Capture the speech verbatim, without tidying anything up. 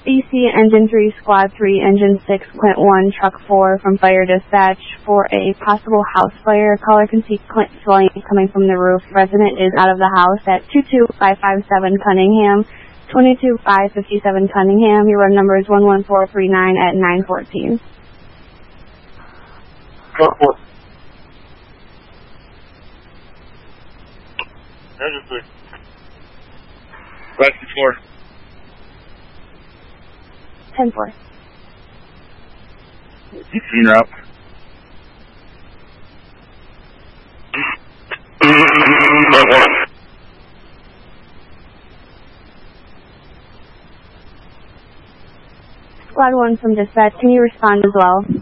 B C Engine three, Squad three, Engine six, Clint one, Truck four from Fire Dispatch for a possible house fire. Caller can see Clint flame coming from the roof. Resident is out of the house at two two five five seven Cunningham, twenty-two five fifty-seven Cunningham. Your run number is one one four three nine at nine fourteen. Truck four. Engine three. Rescue four. ten four. You seen her up. Squad one from Dispatch, can you respond as well?